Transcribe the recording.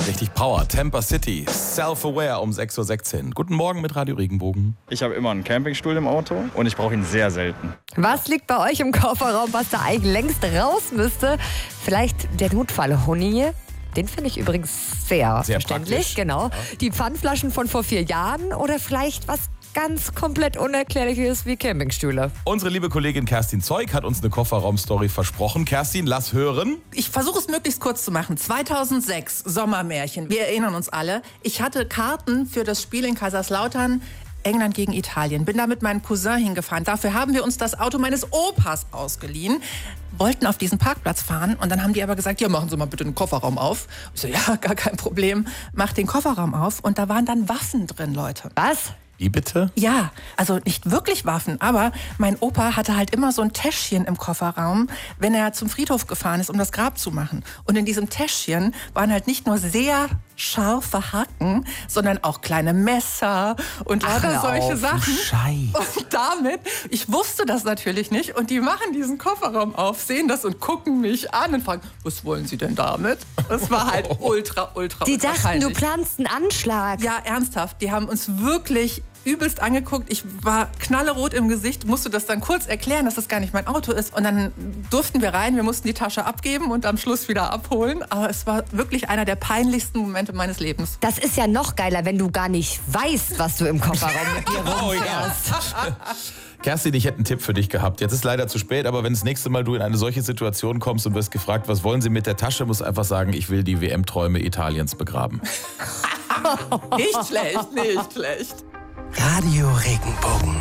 richtig Power. Tampa City, Self-Aware um 6:16 Uhr. Guten Morgen mit Radio Regenbogen. Ich habe immer einen Campingstuhl im Auto und ich brauche ihn sehr selten. Was liegt bei euch im Kofferraum, was da eigentlich längst raus müsste? Vielleicht der Notfallhuni? Den finde ich übrigens sehr verständlich. Praktisch. Genau. Ja. Die Pfandflaschen von vor 4 Jahren oder vielleicht was ganz komplett Unerklärliches wie Campingstühle. Unsere liebe Kollegin Kerstin Zeug hat uns eine Kofferraumstory versprochen. Kerstin, lass hören. Ich versuche es möglichst kurz zu machen. 2006, Sommermärchen. Wir erinnern uns alle. Ich hatte Karten für das Spiel in Kaiserslautern, England gegen Italien. Bin da mit meinem Cousin hingefahren. Dafür haben wir uns das Auto meines Opas ausgeliehen. Wollten auf diesen Parkplatz fahren und dann haben die aber gesagt, ja, machen Sie mal bitte den Kofferraum auf. Ich so, ja, gar kein Problem. Mach den Kofferraum auf und da waren dann Waffen drin, Leute. Was? Wie bitte? Ja, also nicht wirklich Waffen, aber mein Opa hatte halt immer so ein Täschchen im Kofferraum, wenn er zum Friedhof gefahren ist, um das Grab zu machen. Und in diesem Täschchen waren halt nicht nur sehr scharfe Hacken, sondern auch kleine Messer und lauter solche Sachen. Und damit, ich wusste das natürlich nicht, und die machen diesen Kofferraum auf, sehen das und gucken mich an und fragen, was wollen Sie denn damit? Das war halt ultra Die dachten, peinlich. du planst einen Anschlag. Ja, ernsthaft. Die haben uns wirklich übelst angeguckt. Ich war knallerot im Gesicht, musste das dann kurz erklären, dass das gar nicht mein Auto ist. Und dann durften wir rein, wir mussten die Tasche abgeben und am Schluss wieder abholen. Aber es war wirklich einer der peinlichsten Momente meines Lebens. Das ist ja noch geiler, wenn du gar nicht weißt, was du im Kofferraum mit dir rumfährst. Kerstin, ich hätte einen Tipp für dich gehabt. Jetzt ist leider zu spät, aber wenn das nächste Mal du in eine solche Situation kommst und wirst gefragt, was wollen Sie mit der Tasche, musst du einfach sagen, ich will die WM-Träume Italiens begraben. Nicht schlecht, nicht schlecht. Radio Regenbogen.